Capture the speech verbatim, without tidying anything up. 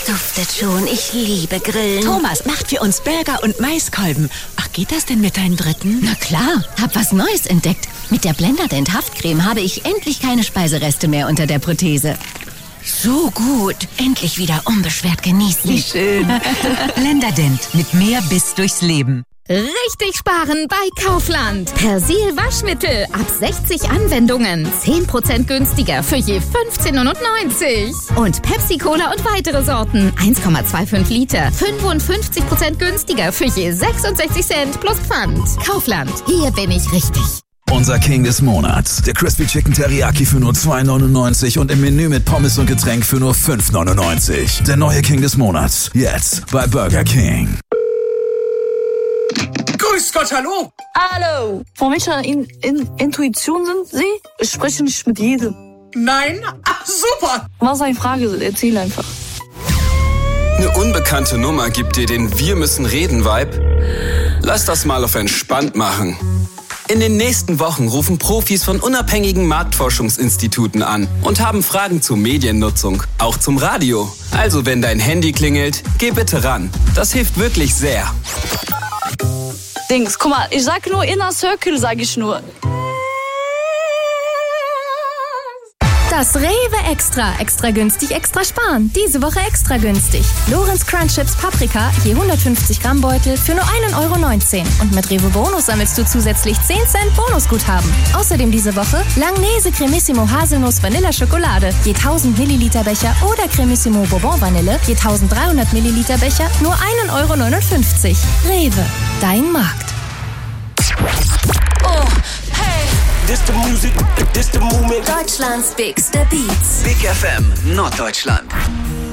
duftet schon. Ich liebe Grillen. Thomas macht für uns Burger und Maiskolben. Ach, geht das denn mit deinen Dritten? Na klar, hab was Neues entdeckt. Mit der Blenderdent Haftcreme habe ich endlich keine Speisereste mehr unter der Prothese. So gut. Endlich wieder unbeschwert genießen. Wie schön. Blenderdent. Mit mehr Biss durchs Leben. Richtig sparen bei Kaufland. Persil Waschmittel ab sechzig Anwendungen. zehn Prozent günstiger für je fünfzehn neunundneunzig. Und Pepsi Cola und weitere Sorten. eins Komma fünfundzwanzig Liter. fünfundfünfzig Prozent günstiger für je sechsundsechzig Cent plus Pfand. Kaufland. Hier bin ich richtig. Unser King des Monats. Der Crispy Chicken Teriyaki für nur zwei neunundneunzig und im Menü mit Pommes und Getränk für nur fünf neunundneunzig. Der neue King des Monats. Jetzt bei Burger King. Grüß Gott, hallo! Hallo! Von welcher in, in, Intuition sind Sie? Ich spreche nicht mit jedem. Nein? Ach, super! Was ist eine Frage? Erzähl einfach. Eine unbekannte Nummer gibt dir den Wir müssen reden Vibe. Lass das mal auf entspannt machen. In den nächsten Wochen rufen Profis von unabhängigen Marktforschungsinstituten an und haben Fragen zur Mediennutzung, auch zum Radio. Also wenn dein Handy klingelt, geh bitte ran. Das hilft wirklich sehr. Dings, guck mal, ich sag nur Inner Circle, sag ich nur. Das Rewe Extra. Extra günstig, extra sparen. Diese Woche extra günstig. Lorenz Crunch Chips Paprika, je hundertfünfzig Gramm Beutel für nur ein Euro neunzehn. Und mit Rewe Bonus sammelst du zusätzlich zehn Cent Bonusguthaben. Außerdem diese Woche Langnese Cremissimo Haselnuss Vanilla Schokolade, je tausend Milliliter Becher oder Cremissimo Bourbon Vanille, je tausenddreihundert Milliliter Becher, nur ein Euro neunundfünfzig. Rewe, dein Markt. Oh, hey. This the music, this the movement. Deutschlands bigste Beats. Big F M Norddeutschland.